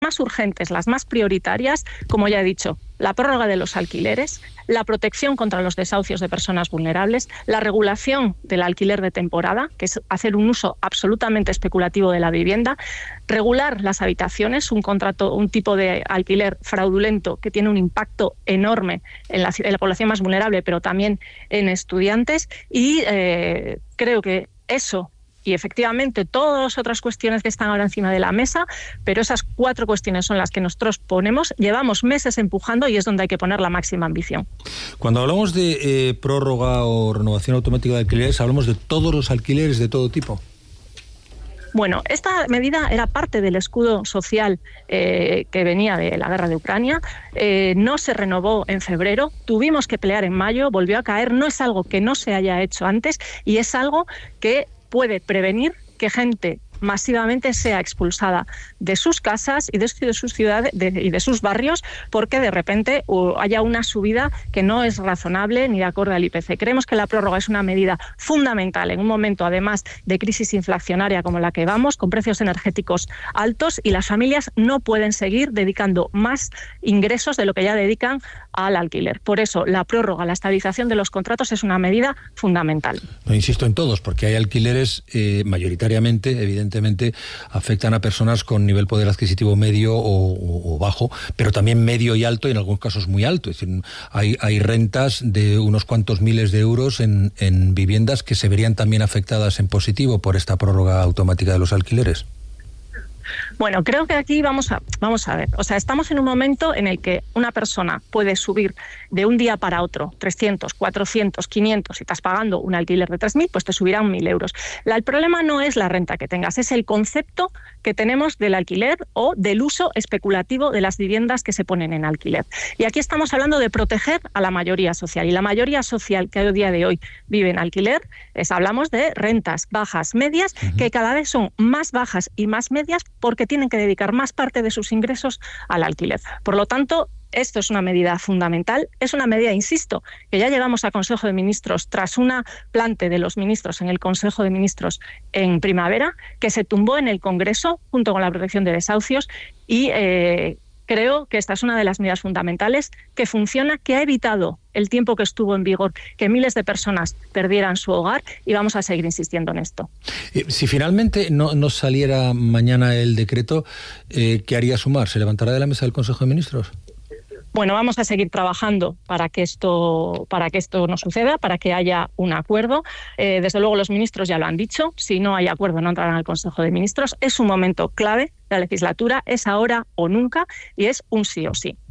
más urgentes, las más prioritarias, como ya he dicho, la prórroga de los alquileres, la protección contra los desahucios de personas vulnerables, la regulación del alquiler de temporada, que es hacer un uso absolutamente especulativo de la vivienda, regular las habitaciones, un tipo de alquiler fraudulento que tiene un impacto enorme en la población más vulnerable, pero también en estudiantes, y creo que eso... Y efectivamente todas las otras cuestiones que están ahora encima de la mesa, pero esas 4 cuestiones son las que nosotros ponemos, llevamos meses empujando y es donde hay que poner la máxima ambición. Cuando hablamos de prórroga o renovación automática de alquileres, hablamos de todos los alquileres de todo tipo. Bueno, esta medida era parte del escudo social que venía de la guerra de Ucrania, no se renovó en febrero, tuvimos que pelear en mayo, volvió a caer, no es algo que no se haya hecho antes y es algo que puede prevenir que gente masivamente sea expulsada de sus casas y de sus ciudades y de sus barrios porque de repente haya una subida que no es razonable ni de acuerdo al IPC. Creemos que la prórroga es una medida fundamental en un momento además de crisis inflacionaria como la que vamos, con precios energéticos altos y las familias no pueden seguir dedicando más ingresos de lo que ya dedican al alquiler. Por eso la prórroga, la estabilización de los contratos es una medida fundamental. No insisto en todos, porque hay alquileres mayoritariamente, evidentemente, afectan a personas con nivel poder adquisitivo medio o bajo, pero también medio y alto, y en algunos casos muy alto. Es decir, hay rentas de unos cuantos miles de euros en viviendas que se verían también afectadas en positivo por esta prórroga automática de los alquileres. Bueno, creo que aquí vamos a ver. O sea, estamos en un momento en el que una persona puede subir de un día para otro 300, 400, 500, si estás pagando un alquiler de 3.000, pues te subirán 1.000 euros. El problema no es la renta que tengas, es el concepto que tenemos del alquiler o del uso especulativo de las viviendas que se ponen en alquiler. Y aquí estamos hablando de proteger a la mayoría social. Y la mayoría social que a día de hoy vive en alquiler, hablamos de rentas bajas, medias, que cada vez son más bajas y más medias porque tienen que dedicar más parte de sus ingresos al alquiler. Por lo tanto, esto es una medida fundamental, es una medida, insisto, que ya llevamos a Consejo de Ministros tras una plante de los ministros en el Consejo de Ministros en primavera, que se tumbó en el Congreso junto con la protección de desahucios y creo que esta es una de las medidas fundamentales que funciona, que ha evitado el tiempo que estuvo en vigor que miles de personas perdieran su hogar y vamos a seguir insistiendo en esto. Si finalmente no saliera mañana el decreto, ¿qué haría Sumar? ¿Se levantará de la mesa del Consejo de Ministros? Bueno, vamos a seguir trabajando para que esto no suceda, para que haya un acuerdo. Desde luego los ministros ya lo han dicho, si no hay acuerdo no entrarán al Consejo de Ministros. Es un momento clave de la legislatura, es ahora o nunca y es un sí o sí.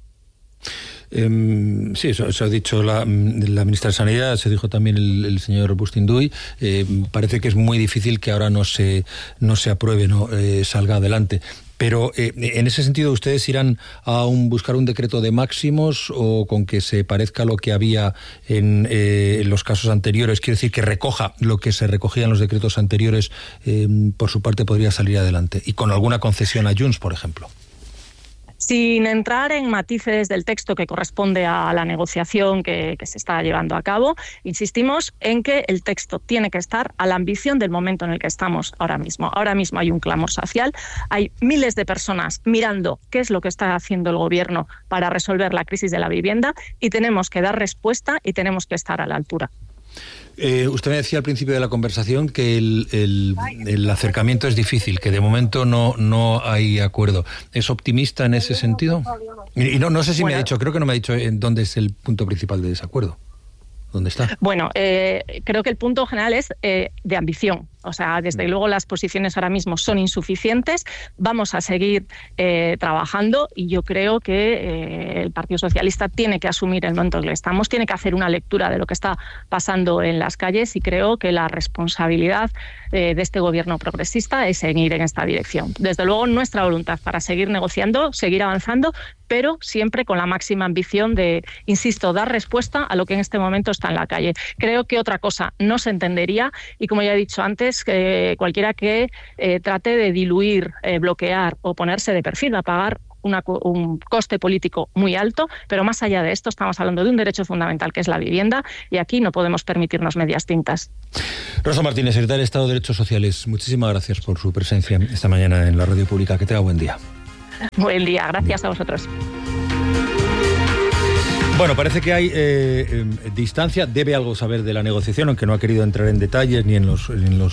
Sí, eso ha dicho la ministra de Sanidad, se dijo también el señor Bustinduy. Parece que es muy difícil que ahora no se apruebe, salga adelante. Pero en ese sentido, ¿ustedes irán a buscar un decreto de máximos o con que se parezca a lo que había en los casos anteriores? Quiero decir, que recoja lo que se recogía en los decretos anteriores, por su parte podría salir adelante. Y con alguna concesión a Junts, por ejemplo. Sin entrar en matices del texto que corresponde a la negociación que se está llevando a cabo, insistimos en que el texto tiene que estar a la ambición del momento en el que estamos ahora mismo. Ahora mismo hay un clamor social, hay miles de personas mirando qué es lo que está haciendo el gobierno para resolver la crisis de la vivienda y tenemos que dar respuesta y tenemos que estar a la altura. Usted me decía al principio de la conversación que el acercamiento es difícil, que de momento no hay acuerdo. ¿Es optimista en ese sentido? Y no sé si me ha dicho, creo que no me ha dicho en dónde es el punto principal de desacuerdo. ¿Dónde está? Bueno, creo que el punto general es de ambición. O sea, desde luego las posiciones ahora mismo son insuficientes, vamos a seguir trabajando y yo creo que el Partido Socialista tiene que asumir el momento en el que estamos, tiene que hacer una lectura de lo que está pasando en las calles y creo que la responsabilidad de este gobierno progresista es seguir en esta dirección. Desde luego nuestra voluntad para seguir negociando, seguir avanzando, pero siempre con la máxima ambición de, insisto, dar respuesta a lo que en este momento está en la calle. Creo que otra cosa no se entendería y como ya he dicho antes, cualquiera que trate de diluir, bloquear o ponerse de perfil va a pagar un coste político muy alto, pero más allá de esto estamos hablando de un derecho fundamental que es la vivienda y aquí no podemos permitirnos medias tintas. Rosa Martínez, secretaria de Estado de Derechos Sociales, muchísimas gracias por su presencia esta mañana en la radio pública. Que tenga buen día. Buen día, gracias a vosotros. Bueno, parece que hay distancia, debe algo saber de la negociación, aunque no ha querido entrar en detalles ni en los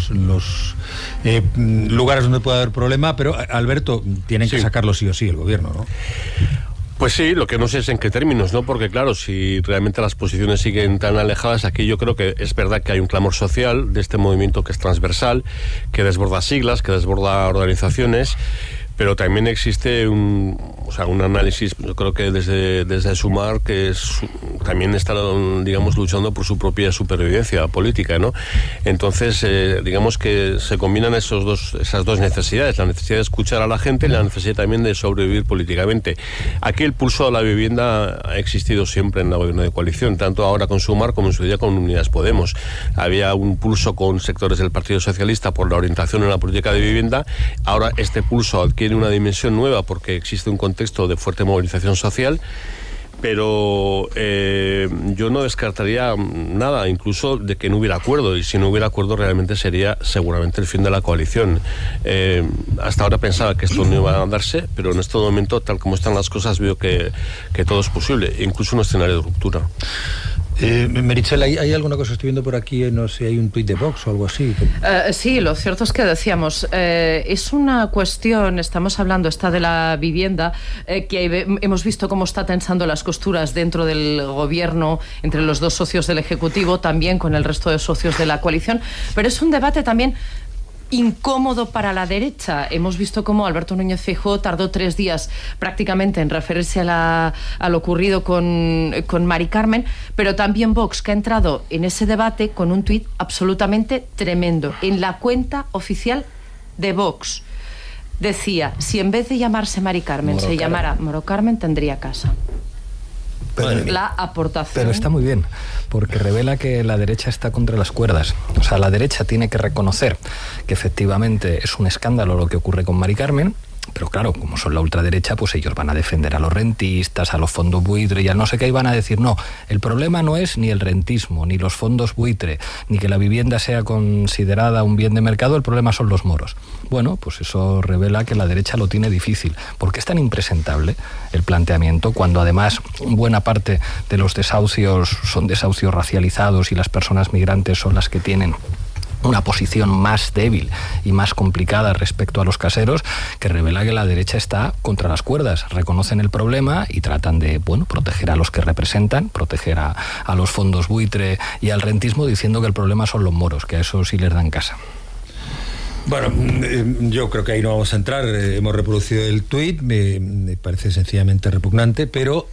lugares donde puede haber problema, pero Alberto, tienen que sacarlo sí o sí el gobierno, ¿no? Pues sí, lo que no sé es en qué términos, ¿no? Porque claro, si realmente las posiciones siguen tan alejadas, aquí yo creo que es verdad que hay un clamor social de este movimiento que es transversal, que desborda siglas, que desborda organizaciones, pero también existe un análisis, yo creo que desde Sumar, que también está, digamos, luchando por su propia supervivencia política, ¿no? Entonces, digamos que se combinan esas dos necesidades, la necesidad de escuchar a la gente y la necesidad también de sobrevivir políticamente. Aquí el pulso a la vivienda ha existido siempre en la gobierno de coalición, tanto ahora con Sumar como en su día con Unidas Podemos. Había un pulso con sectores del Partido Socialista por la orientación en la política de vivienda. Ahora este pulso adquiere una dimensión nueva porque existe un contexto de fuerte movilización social, pero yo no descartaría nada, incluso de que no hubiera acuerdo, y si no hubiera acuerdo realmente sería seguramente el fin de la coalición. Hasta ahora pensaba que esto no iba a darse, pero en este momento, tal como están las cosas, veo que todo es posible, incluso un escenario de ruptura. Meritxell, ¿hay alguna cosa? Estoy viendo por aquí, no sé, hay un tuit de Vox o algo así. Sí, lo cierto es que decíamos, es una cuestión, estamos hablando de la vivienda, que hemos visto cómo está tensando las costuras dentro del gobierno, entre los dos socios del Ejecutivo, también con el resto de socios de la coalición, pero es un debate también incómodo para la derecha. Hemos visto cómo Alberto Núñez Feijóo tardó 3 días prácticamente en referirse a lo ocurrido con Mari Carmen, pero también Vox, que ha entrado en ese debate con un tuit absolutamente tremendo. En la cuenta oficial de Vox decía, si en vez de llamarse Mari Carmen se llamara Moro Carmen, tendría casa. La aportación. Pero está muy bien, porque revela que la derecha está contra las cuerdas. O sea, la derecha tiene que reconocer que efectivamente es un escándalo lo que ocurre con Mari Carmen, pero claro, como son la ultraderecha, pues ellos van a defender a los rentistas, a los fondos buitre y al no sé qué, y van a decir, no, el problema no es ni el rentismo, ni los fondos buitre, ni que la vivienda sea considerada un bien de mercado, el problema son los moros. Bueno, pues eso revela que la derecha lo tiene difícil. ¿Por qué es tan impresentable el planteamiento cuando además buena parte de los desahucios son desahucios racializados y las personas migrantes son las que tienen una posición más débil y más complicada respecto a los caseros, que revela que la derecha está contra las cuerdas? Reconocen el problema y tratan de, proteger a los que representan, proteger a los fondos buitre y al rentismo, diciendo que el problema son los moros, que a eso sí les dan casa. Bueno, yo creo que ahí no vamos a entrar. Hemos reproducido el tuit, me parece sencillamente repugnante, pero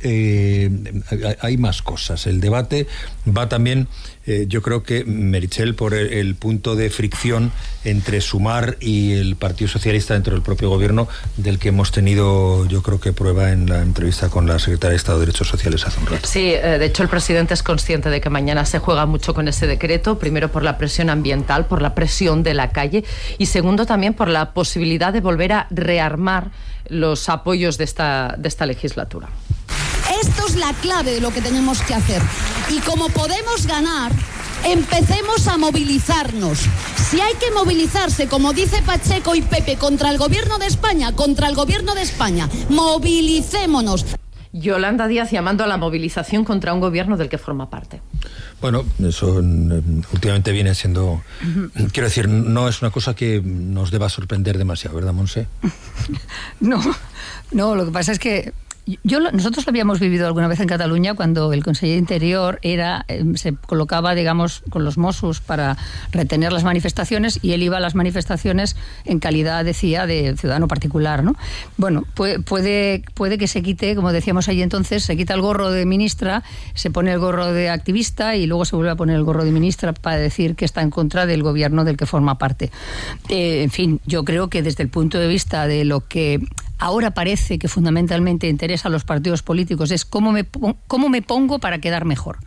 hay más cosas. El debate va también, yo creo que, Meritxell, por el punto de fricción entre Sumar y el Partido Socialista dentro del propio gobierno, del que hemos tenido, yo creo que prueba en la entrevista con la secretaria de Estado de Derechos Sociales hace un rato. Sí, de hecho el presidente es consciente de que mañana se juega mucho con ese decreto, primero por la presión ambiental, por la presión de la calle, y segundo también por la posibilidad de volver a rearmar los apoyos de esta legislatura. Esto es la clave de lo que tenemos que hacer. Y como podemos ganar, empecemos a movilizarnos. Si hay que movilizarse, como dice Pacheco y Pepe, contra el gobierno de España, movilicémonos. Yolanda Díaz llamando a la movilización contra un gobierno del que forma parte. Bueno, eso últimamente viene siendo... Quiero decir, no es una cosa que nos deba sorprender demasiado, ¿verdad, Montse? No, lo que pasa es que nosotros lo habíamos vivido alguna vez en Cataluña cuando el conseller de Interior se colocaba, digamos, con los Mossos para retener las manifestaciones, y él iba a las manifestaciones en calidad, decía, de ciudadano particular, ¿no? Bueno, puede que se quite, como decíamos allí entonces, se quita el gorro de ministra, se pone el gorro de activista y luego se vuelve a poner el gorro de ministra para decir que está en contra del gobierno del que forma parte. En fin, yo creo que desde el punto de vista de lo que ahora parece que fundamentalmente interesa a los partidos políticos es cómo me pongo para quedar mejor.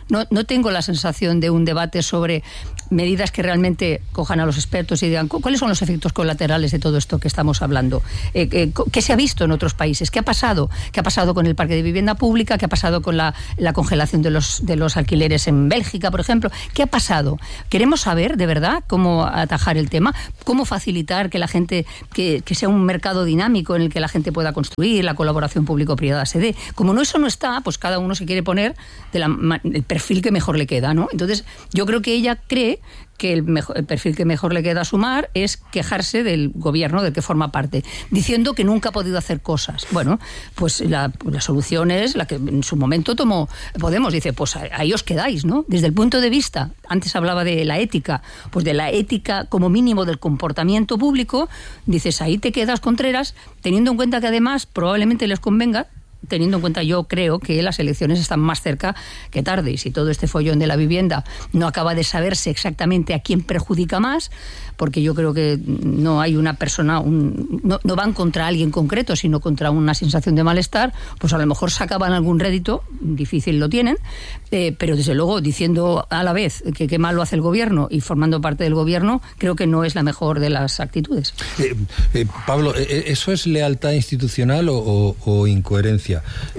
no tengo la sensación de un debate sobre medidas que realmente cojan a los expertos y digan cuáles son los efectos colaterales de todo esto que estamos hablando. ¿Qué se ha visto en otros países? ¿Qué ha pasado? ¿Qué ha pasado con el parque de vivienda pública? ¿Qué ha pasado con la congelación de los alquileres en Bélgica, por ejemplo? ¿Qué ha pasado? Queremos saber, de verdad, cómo atajar el tema, cómo facilitar que la gente, que sea un mercado dinámico en el que la gente pueda construir, la colaboración público-privada se dé. Como eso no está, pues cada uno se quiere poner el perfil que mejor le queda, ¿no? Entonces, yo creo que ella cree que el perfil que mejor le queda a Sumar es quejarse del gobierno del que forma parte, diciendo que nunca ha podido hacer cosas. Bueno, pues la solución es la que en su momento tomó Podemos. Dice, pues ahí os quedáis, ¿no? Desde el punto de vista, antes hablaba de la ética, pues de la ética como mínimo del comportamiento público, dices, ahí te quedas, Contreras, teniendo en cuenta que además probablemente les convenga, teniendo en cuenta, yo creo que las elecciones están más cerca que tarde, y si todo este follón de la vivienda no acaba de saberse exactamente a quién perjudica más, porque yo creo que no hay una persona, no van contra alguien concreto, sino contra una sensación de malestar, pues a lo mejor sacaban algún rédito, difícil lo tienen, pero desde luego diciendo a la vez que qué mal lo hace el gobierno y formando parte del gobierno, creo que no es la mejor de las actitudes. Pablo, ¿eso es lealtad institucional o incoherencia?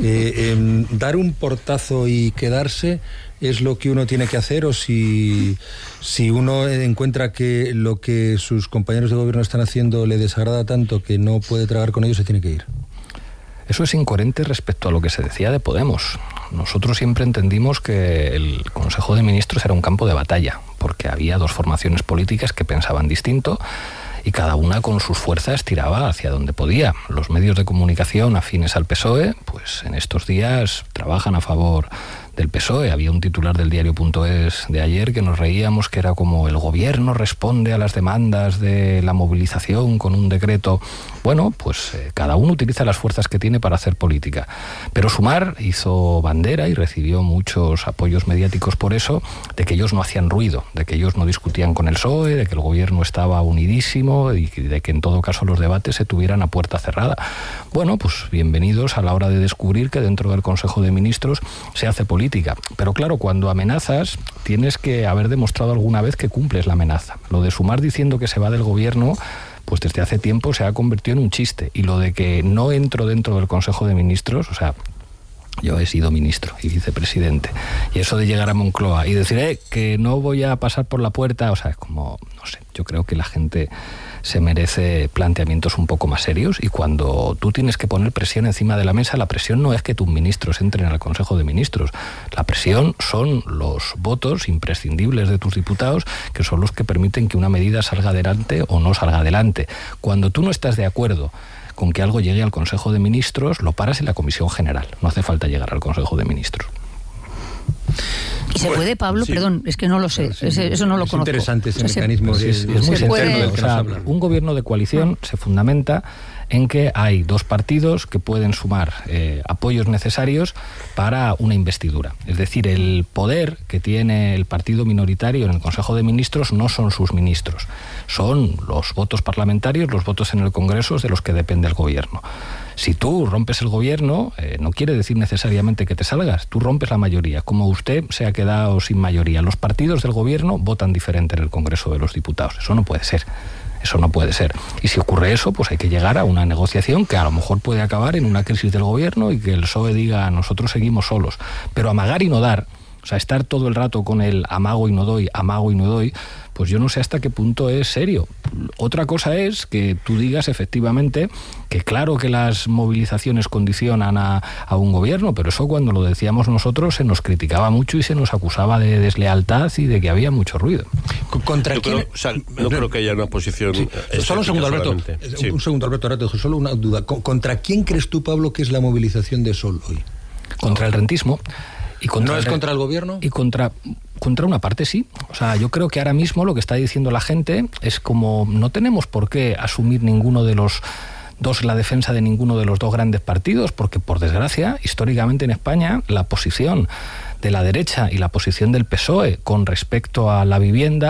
Dar un portazo y quedarse es lo que uno tiene que hacer, o si uno encuentra que lo que sus compañeros de gobierno están haciendo le desagrada tanto que no puede tragar con ellos, se tiene que ir. Eso es incoherente respecto a lo que se decía de Podemos. Nosotros siempre entendimos que el Consejo de Ministros era un campo de batalla, porque había dos formaciones políticas que pensaban distinto y cada una con sus fuerzas tiraba hacia donde podía. Los medios de comunicación afines al PSOE, pues en estos días trabajan a favor del PSOE. Había un titular del diario.es de ayer que nos reíamos, que era como el gobierno responde a las demandas de la movilización con un decreto. Bueno, pues cada uno utiliza las fuerzas que tiene para hacer política. Pero Sumar hizo bandera y recibió muchos apoyos mediáticos por eso, de que ellos no hacían ruido, de que ellos no discutían con el PSOE, de que el gobierno estaba unidísimo y de que en todo caso los debates se tuvieran a puerta cerrada. Bueno, pues bienvenidos a la hora de descubrir que dentro del Consejo de Ministros se hace política. Pero claro, cuando amenazas, tienes que haber demostrado alguna vez que cumples la amenaza. Lo de Sumar diciendo que se va del gobierno, pues desde hace tiempo se ha convertido en un chiste. Y lo de que no entro dentro del Consejo de Ministros, o sea, yo he sido ministro y vicepresidente, y eso de llegar a Moncloa y decir que no voy a pasar por la puerta, o sea, es como, no sé, yo creo que la gente se merece planteamientos un poco más serios, y cuando tú tienes que poner presión encima de la mesa, la presión no es que tus ministros entren al Consejo de Ministros, la presión son los votos imprescindibles de tus diputados, que son los que permiten que una medida salga adelante o no salga adelante. Cuando tú no estás de acuerdo con que algo llegue al Consejo de Ministros, lo paras en la Comisión General, no hace falta llegar al Consejo de Ministros. ¿Y se puede, Pablo? Sí. Perdón, es que no lo sé, eso no lo conozco. Es interesante ese mecanismo. Es muy sencillo. O sea, un gobierno de coalición se fundamenta en que hay dos partidos que pueden sumar apoyos necesarios para una investidura. Es decir, el poder que tiene el partido minoritario en el Consejo de Ministros no son sus ministros, son los votos parlamentarios, los votos en el Congreso de los que depende el gobierno. Si tú rompes el gobierno, no quiere decir necesariamente que te salgas, tú rompes la mayoría. Como usted se ha quedado sin mayoría, los partidos del gobierno votan diferente en el Congreso de los Diputados. Eso no puede ser. Eso no puede ser. Y si ocurre eso, pues hay que llegar a una negociación que a lo mejor puede acabar en una crisis del gobierno y que el PSOE diga, nosotros seguimos solos. Pero amagar y no dar, o sea, estar todo el rato con el amago y no doy, pues yo no sé hasta qué punto es serio. Otra cosa es que tú digas efectivamente que claro que las movilizaciones condicionan a un gobierno, pero eso cuando lo decíamos nosotros se nos criticaba mucho y se nos acusaba de deslealtad y de que había mucho ruido. ¿Contra quién? No creo que haya una posición... Sí. Solo un segundo, Alberto. Sí. Un segundo, Alberto, solo una duda. ¿Contra quién crees tú, Pablo, que es la movilización de Sol hoy? Contra el rentismo. Y contra ¿No es contra el gobierno? Y contra una parte sí. O sea, yo creo que ahora mismo lo que está diciendo la gente es como no tenemos por qué asumir ninguno de los dos, la defensa de ninguno de los dos grandes partidos, porque por desgracia, históricamente en España, la posición de la derecha y la posición del PSOE con respecto a la vivienda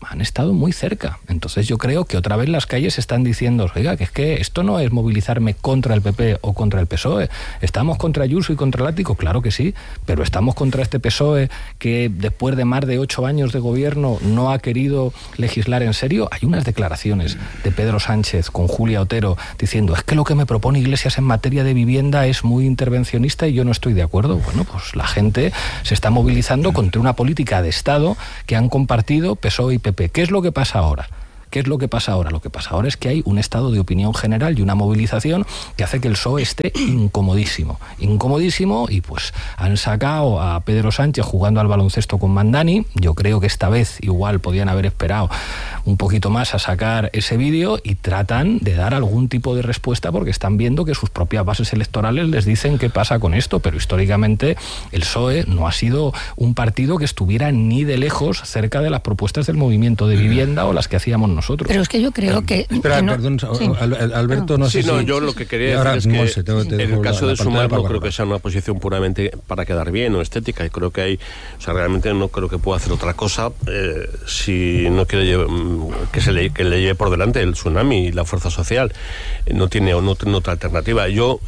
han estado muy cerca. Entonces yo creo que otra vez las calles están diciendo, oiga, que es que esto no es movilizarme contra el PP o contra el PSOE. ¿Estamos contra Ayuso y contra el Ático? Claro que sí, pero estamos contra este PSOE que después de más de 8 años de gobierno no ha querido legislar en serio. Hay unas declaraciones de Pedro Sánchez con Julia Otero diciendo, es que lo que me propone Iglesias en materia de vivienda es muy intervencionista y yo no estoy de acuerdo. Bueno, pues la gente se está movilizando contra una política de Estado que han compartido PSOE y PP. ¿Qué es lo que pasa ahora? ¿Qué es lo que pasa ahora? Lo que pasa ahora es que hay un estado de opinión general y una movilización que hace que el PSOE esté incomodísimo. Incomodísimo, y pues han sacado a Pedro Sánchez jugando al baloncesto con Mandani. Yo creo que esta vez igual podían haber esperado un poquito más a sacar ese vídeo y tratan de dar algún tipo de respuesta porque están viendo que sus propias bases electorales les dicen qué pasa con esto, pero históricamente el PSOE no ha sido un partido que estuviera ni de lejos cerca de las propuestas del movimiento de vivienda o las que hacíamos nosotros. Pero es que yo creo que... Espera, no, perdón, sí. Alberto, no sé si... yo lo que quería decir es que en el caso de Sumar no creo que sea una posición puramente para quedar bien o estética, y creo que hay... O sea, realmente no creo que pueda hacer otra cosa si no quiere que le lleve por delante el tsunami y la fuerza social. No tiene otra alternativa. Yo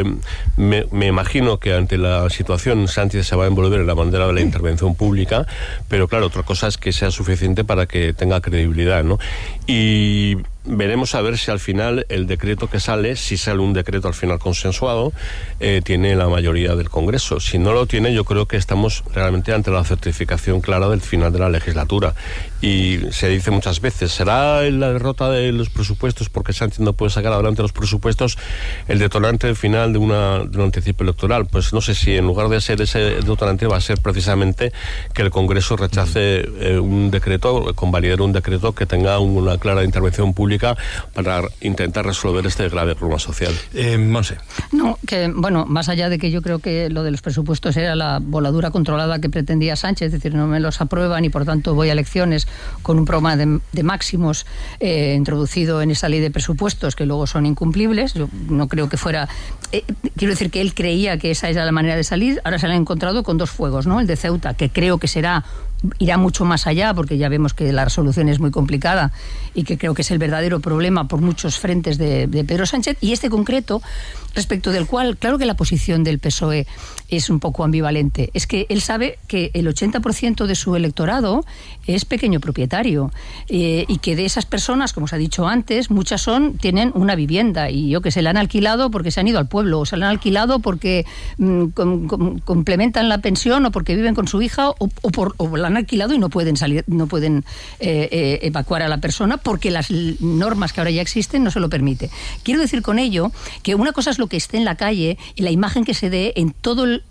me imagino que ante la situación Sánchez se va a envolver en la bandera de la intervención pública, pero claro, otra cosa es que sea suficiente para que tenga credibilidad, ¿no? Y veremos a ver si al final el decreto que sale, si sale un decreto al final consensuado, tiene la mayoría del Congreso. Si no lo tiene, yo creo que estamos realmente ante la certificación clara del final de la legislatura. Y se dice muchas veces, ¿será la derrota de los presupuestos porque Sánchez no puede sacar adelante los presupuestos el detonante del final de un anticipo electoral? Pues no sé si en lugar de ser ese detonante va a ser precisamente que el Congreso rechace un decreto, convalidar un decreto que tenga una clara intervención pública para intentar resolver este grave problema social. Monse. No, que bueno, más allá de que yo creo que lo de los presupuestos era la voladura controlada que pretendía Sánchez, es decir, no me los aprueban y por tanto voy a elecciones con un programa de máximos introducido en esa ley de presupuestos que luego son incumplibles. Yo no creo que fuera... quiero decir que él creía que esa era la manera de salir. Ahora se le han encontrado con dos fuegos, ¿no? El de Ceuta, que creo que irá mucho más allá, porque ya vemos que la resolución es muy complicada y que creo que es el verdadero problema por muchos frentes de Pedro Sánchez, y este concreto, respecto del cual, claro que la posición del PSOE es un poco ambivalente. Es que él sabe que el 80% de su electorado es pequeño propietario y que de esas personas, como se ha dicho antes, muchas tienen una vivienda y yo que se la han alquilado porque se han ido al pueblo, o se la han alquilado porque complementan la pensión o porque viven con su hija o la han alquilado y no pueden salir, no pueden evacuar a la persona porque las normas que ahora ya existen no se lo permite. Quiero decir con ello que una cosa es lo que esté en la calle y la imagen que se dé en todo el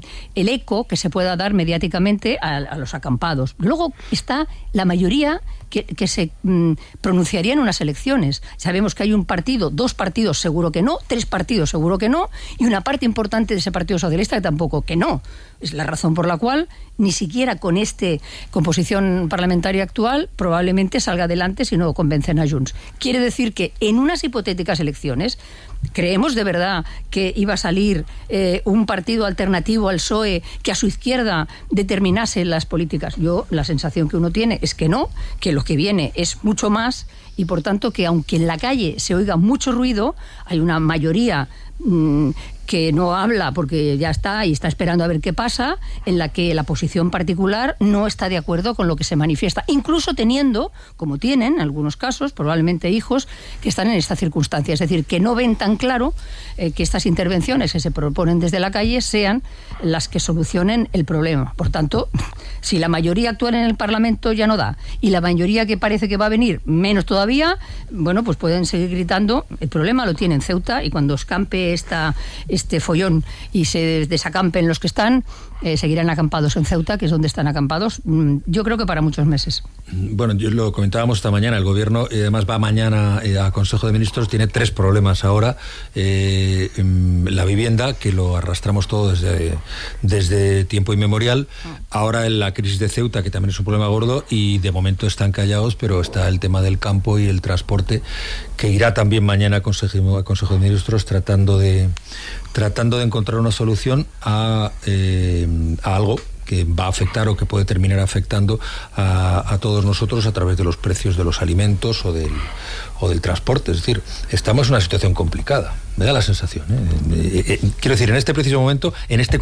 eco que se pueda dar mediáticamente a los acampados. Luego está la mayoría que se pronunciaría en unas elecciones. Sabemos que hay un partido, 2 partidos seguro que no, 3 partidos seguro que no, y una parte importante de ese Partido Socialista que tampoco que no. Es la razón por la cual ni siquiera con esta composición parlamentaria actual probablemente salga adelante si no convencen a Junts. Quiere decir que en unas hipotéticas elecciones ¿creemos de verdad que iba a salir un partido alternativo al PSOE que a su izquierda determinase las políticas? Yo, la sensación que uno tiene es que no, que lo que viene es mucho más y por tanto que aunque en la calle se oiga mucho ruido, hay una mayoría que no habla porque ya está y está esperando a ver qué pasa, en la que la posición particular no está de acuerdo con lo que se manifiesta, incluso teniendo, como tienen en algunos casos, probablemente hijos que están en esta circunstancia, es decir, que no ven tan claro que estas intervenciones que se proponen desde la calle sean las que solucionen el problema. Por tanto, si la mayoría actual en el Parlamento ya no da y la mayoría que parece que va a venir menos todavía, bueno, pues pueden seguir gritando. El problema lo tiene en Ceuta y cuando escampe este follón y se desacampen los que están, seguirán acampados en Ceuta, que es donde están acampados, yo creo que para muchos meses. Bueno, yo lo comentábamos esta mañana, el gobierno además va mañana a Consejo de Ministros, tiene 3 problemas ahora. La vivienda, que lo arrastramos todo desde tiempo inmemorial, ahora en la crisis de Ceuta, que también es un problema gordo, y de momento están callados, pero está el tema del campo y el transporte, que irá también mañana a Consejo de Ministros tratando de encontrar una solución a algo que va a afectar o que puede terminar afectando a todos nosotros a través de los precios de los alimentos o del transporte. Es decir, estamos en una situación complicada, me da la sensación. Quiero decir, en este preciso momento, en este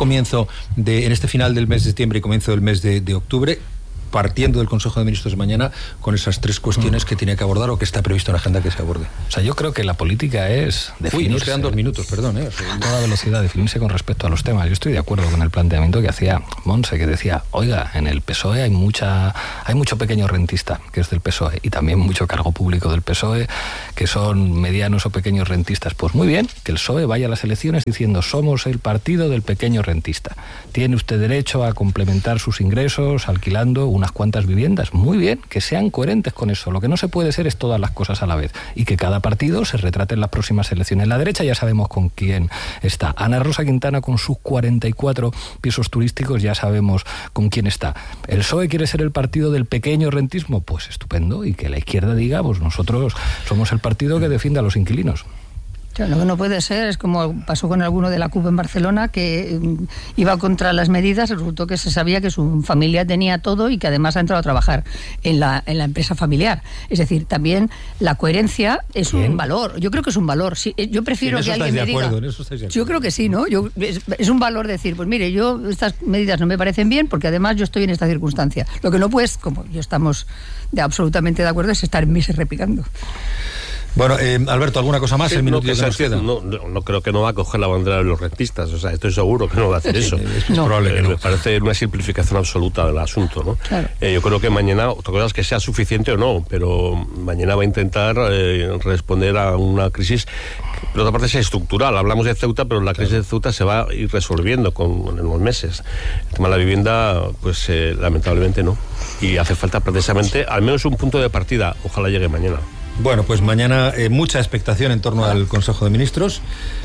final del mes de septiembre y comienzo del mes de octubre, partiendo del Consejo de Ministros de mañana con esas 3 cuestiones que tiene que abordar o que está previsto en la agenda que se aborde. O sea, yo creo que la política es definirse... nos quedan 2 minutos, perdón. A toda velocidad, definirse con respecto a los temas. Yo estoy de acuerdo con el planteamiento que hacía Montse, que decía, oiga, en el PSOE hay mucho pequeño rentista, que es del PSOE, y también mucho cargo público del PSOE, que son medianos o pequeños rentistas. Pues muy bien, que el PSOE vaya a las elecciones diciendo, somos el partido del pequeño rentista. Tiene usted derecho a complementar sus ingresos alquilando unas cuantas viviendas. Muy bien, que sean coherentes con eso. Lo que no se puede ser es todas las cosas a la vez y que cada partido se retrate en las próximas elecciones. La derecha ya sabemos con quién está. Ana Rosa Quintana con sus 44 pisos turísticos ya sabemos con quién está. ¿El PSOE quiere ser el partido del pequeño rentismo? Pues estupendo, y que la izquierda diga, pues nosotros somos el partido que defiende a los inquilinos. Lo que no puede ser es como pasó con alguno de la CUP en Barcelona, que iba contra las medidas. Resultó que se sabía que su familia tenía todo y que además ha entrado a trabajar en la empresa familiar. Es decir, también la coherencia es un valor. Yo creo que es un valor. Sí, yo prefiero que alguien me diga... Yo creo que sí, ¿no? Es un valor decir, pues mire, estas medidas no me parecen bien porque además yo estoy en esta circunstancia. Lo que no puedes, como yo estamos absolutamente de acuerdo, es estar en misa replicando. Bueno, Alberto, ¿alguna cosa más? Sí, no creo que no va a coger la bandera de los rentistas. O sea, estoy seguro que no va a hacer eso. Es probable que no. Me parece una simplificación absoluta del asunto, ¿no? Claro. Yo creo que mañana, otra cosa es que sea suficiente o no, pero mañana va a intentar responder a una crisis que, por otra parte, es estructural. Hablamos de Ceuta, pero la crisis de Ceuta se va a ir resolviendo en los meses. El tema de la vivienda, pues lamentablemente no. Y hace falta precisamente al menos un punto de partida. Ojalá llegue mañana. Bueno, pues mañana mucha expectación en torno al Consejo de Ministros,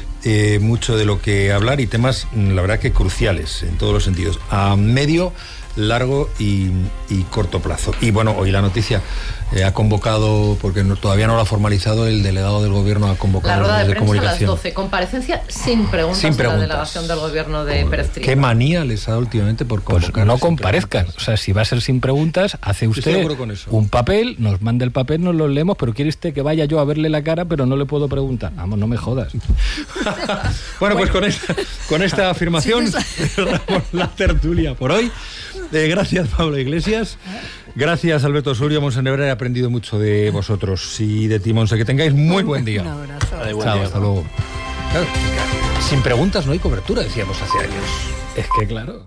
mucho de lo que hablar y temas, la verdad que cruciales en todos los sentidos, a medio, largo y corto plazo. Y bueno, hoy la noticia ha convocado, porque todavía no lo ha formalizado, el delegado del gobierno ha convocado la rueda de prensa comunicación. a las 12, comparecencia sin preguntas de la delegación del gobierno de Pérez Trigo. ¿Qué manía les ha dado últimamente por convocar? Pues no comparezcan, o sea, si va a ser sin preguntas, hace usted un papel, nos manda el papel, nos lo leemos, pero quiere usted que vaya yo a verle la cara, pero no le puedo preguntar. Vamos, no me jodas. Bueno, pues con esta afirmación cerramos la tertulia por hoy. Gracias, Pablo Iglesias. Gracias, Alberto Surio. Monsenebrera, he aprendido mucho de vosotros y de ti, Monse. Que tengáis muy buen día. Un abrazo. Chao, hasta luego. Claro, sin preguntas no hay cobertura, decíamos hace años. Es que claro.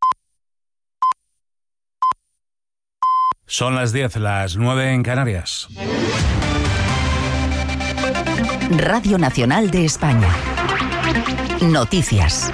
Son las 10, las 9 en Canarias. Radio Nacional de España. Noticias.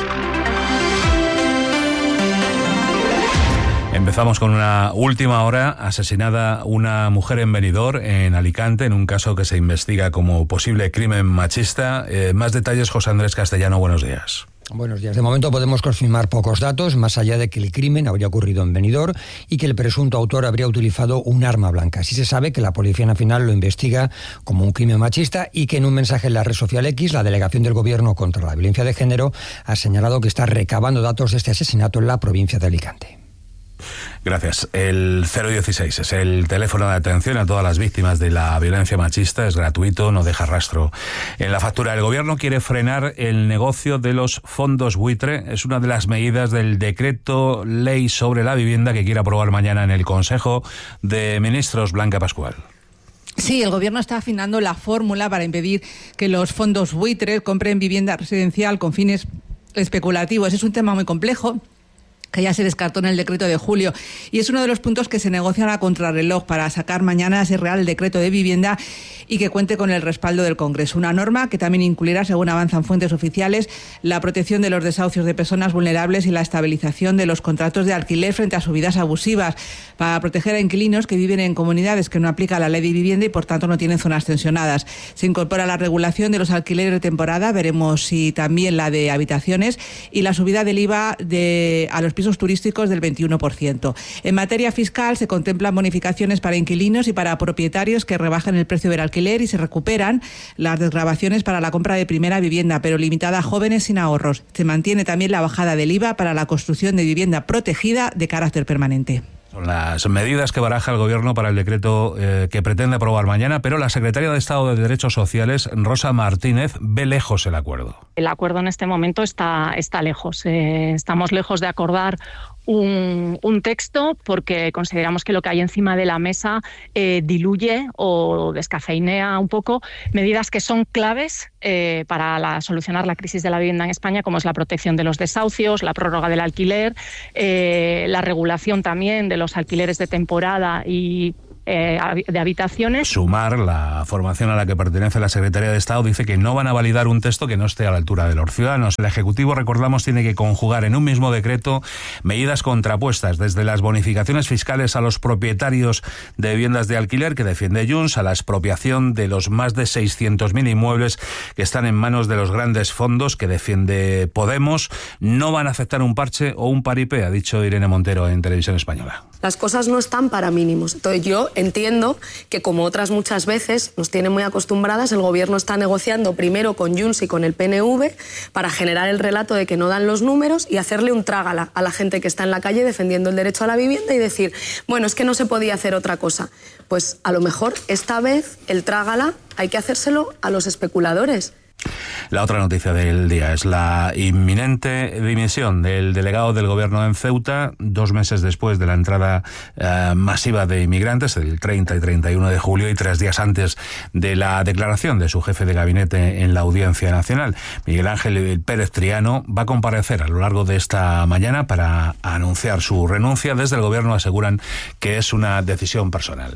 Empezamos con una última hora. Asesinada una mujer en Benidorm, en Alicante, en un caso que se investiga como posible crimen machista. Más detalles, José Andrés Castellano, buenos días. Buenos días. De momento podemos confirmar pocos datos, más allá de que el crimen habría ocurrido en Benidorm y que el presunto autor habría utilizado un arma blanca. Sí se sabe que la Policía Nacional lo investiga como un crimen machista y que en un mensaje en la red social X, la Delegación del Gobierno contra la Violencia de Género ha señalado que está recabando datos de este asesinato en la provincia de Alicante. Gracias. El 016 es el teléfono de atención a todas las víctimas de la violencia machista. Es gratuito, no deja rastro en la factura. El gobierno quiere frenar el negocio de los fondos buitre. Es una de las medidas del decreto ley sobre la vivienda que quiere aprobar mañana en el Consejo de Ministros. Blanca Pascual. Sí, el gobierno está afinando la fórmula para impedir que los fondos buitres compren vivienda residencial con fines especulativos. Es un tema muy complejo, que ya se descartó en el decreto de julio, y es uno de los puntos que se negocian a contrarreloj para sacar mañana ese Real Decreto de Vivienda y que cuente con el respaldo del Congreso. Una norma que también incluirá, según avanzan fuentes oficiales, la protección de los desahucios de personas vulnerables y la estabilización de los contratos de alquiler frente a subidas abusivas, para proteger a inquilinos que viven en comunidades que no aplica la ley de vivienda y por tanto no tienen zonas tensionadas. Se incorpora la regulación de los alquileres de temporada, veremos si también la de habitaciones, y la subida del IVA a los pisos pisos turísticos del 21%. En materia fiscal se contemplan bonificaciones para inquilinos y para propietarios que rebajan el precio del alquiler y se recuperan las desgravaciones para la compra de primera vivienda, pero limitada a jóvenes sin ahorros. Se mantiene también la bajada del IVA para la construcción de vivienda protegida de carácter permanente. Son las medidas que baraja el Gobierno para el decreto que pretende aprobar mañana, pero la secretaria de Estado de Derechos Sociales, Rosa Martínez, ve lejos el acuerdo. El acuerdo en este momento está lejos. Estamos lejos de acordar un texto porque consideramos que lo que hay encima de la mesa diluye o descafeinea un poco medidas que son claves para solucionar la crisis de la vivienda en España, como es la protección de los desahucios, la prórroga del alquiler, la regulación también de los alquileres de temporada y de habitaciones. Sumar, la formación a la que pertenece la Secretaría de Estado, dice que no van a validar un texto que no esté a la altura de los ciudadanos. El Ejecutivo, recordamos, tiene que conjugar en un mismo decreto medidas contrapuestas, desde las bonificaciones fiscales a los propietarios de viviendas de alquiler, que defiende Junts, a la expropiación de los más de 600.000 inmuebles que están en manos de los grandes fondos, que defiende Podemos. No van a aceptar un parche o un paripé, ha dicho Irene Montero en Televisión Española. Las cosas no están para mínimos. Entonces yo entiendo que, como otras muchas veces nos tienen muy acostumbradas, el Gobierno está negociando primero con Junts y con el PNV para generar el relato de que no dan los números y hacerle un trágala a la gente que está en la calle defendiendo el derecho a la vivienda y decir, bueno, es que no se podía hacer otra cosa. Pues a lo mejor esta vez el trágala hay que hacérselo a los especuladores. La otra noticia del día es la inminente dimisión del delegado del Gobierno en Ceuta, 2 meses después de la entrada masiva de inmigrantes, el 30 y 31 de julio, y 3 días antes de la declaración de su jefe de gabinete en la Audiencia Nacional. Miguel Ángel Pérez Triano va a comparecer a lo largo de esta mañana para anunciar su renuncia. Desde el Gobierno aseguran que es una decisión personal.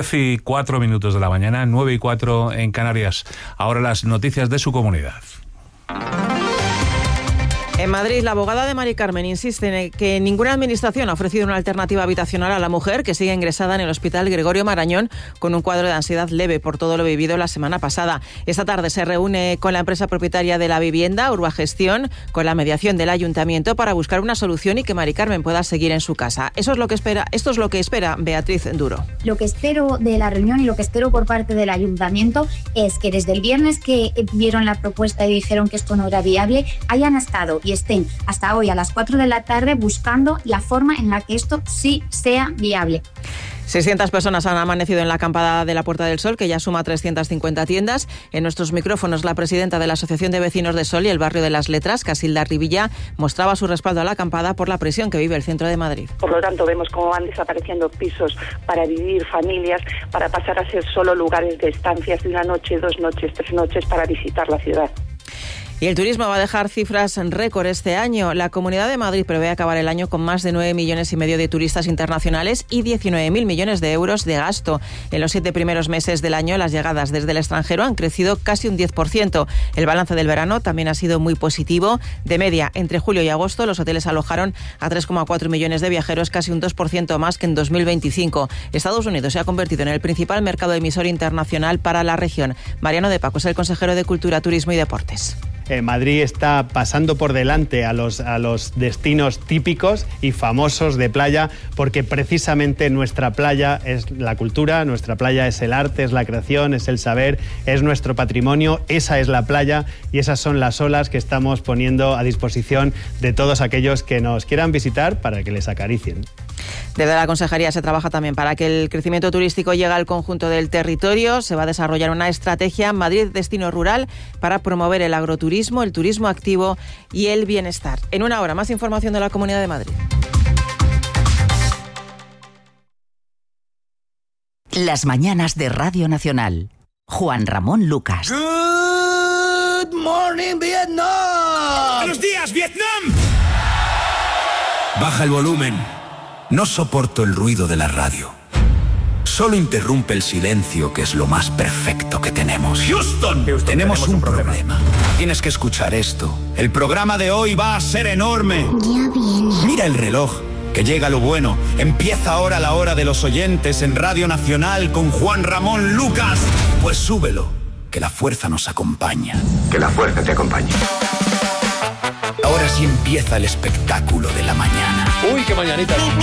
10:04 de la mañana, 9:04 en Canarias. Ahora las noticias de su comunidad. En Madrid, la abogada de Mari Carmen insiste en que ninguna administración ha ofrecido una alternativa habitacional a la mujer que sigue ingresada en el Hospital Gregorio Marañón con un cuadro de ansiedad leve por todo lo vivido la semana pasada. Esta tarde se reúne con la empresa propietaria de la vivienda, Urbagestión, con la mediación del ayuntamiento para buscar una solución y que Mari Carmen pueda seguir en su casa. Esto es lo que espera Beatriz Duro. Lo que espero de la reunión y lo que espero por parte del ayuntamiento es que desde el viernes que vieron la propuesta y dijeron que esto no era viable, hayan estado y estén hasta hoy a las 4 de la tarde buscando la forma en la que esto sí sea viable. 600 personas han amanecido en la acampada de la Puerta del Sol, que ya suma 350 tiendas. En nuestros micrófonos, la presidenta de la Asociación de Vecinos de Sol y el Barrio de las Letras, Casilda Rivilla, mostraba su respaldo a la acampada por la presión que vive el centro de Madrid. Por lo tanto, vemos cómo van desapareciendo pisos para vivir, familias, para pasar a ser solo lugares de estancias de 1 noche, 2 noches, 3 noches para visitar la ciudad. Y el turismo va a dejar cifras récord este año. La Comunidad de Madrid prevé acabar el año con más de 9,5 millones de turistas internacionales y 19.000 millones de euros de gasto. En los 7 primeros meses del año, las llegadas desde el extranjero han crecido casi un 10%. El balance del verano también ha sido muy positivo. De media, entre julio y agosto, los hoteles alojaron a 3,4 millones de viajeros, casi un 2% más que en 2025. Estados Unidos se ha convertido en el principal mercado emisor internacional para la región. Mariano de Paco es el consejero de Cultura, Turismo y Deportes. Madrid está pasando por delante a los destinos típicos y famosos de playa, porque precisamente nuestra playa es la cultura, nuestra playa es el arte, es la creación, es el saber, es nuestro patrimonio. Esa es la playa y esas son las olas que estamos poniendo a disposición de todos aquellos que nos quieran visitar para que les acaricien. Desde la Consejería se trabaja también para que el crecimiento turístico llegue al conjunto del territorio. Se va a desarrollar una estrategia Madrid Destino Rural para promover el agroturismo, el turismo activo y el bienestar. En una hora, más información de la Comunidad de Madrid. Las mañanas de Radio Nacional. Juan Ramón Lucas. Good morning, Vietnam. ¡Buenos días, Vietnam! Baja el volumen. No soporto el ruido de la radio. Solo interrumpe el silencio, que es lo más perfecto que tenemos. Houston, tenemos un problema. Tienes que escuchar esto. El programa de hoy va a ser enorme. Ya viene. Mira el reloj, que llega lo bueno. Empieza ahora la hora de los oyentes en Radio Nacional con Juan Ramón Lucas. Pues súbelo, que la fuerza nos acompaña. Que la fuerza te acompañe. Ahora sí empieza el espectáculo de la mañana. que mañanitas.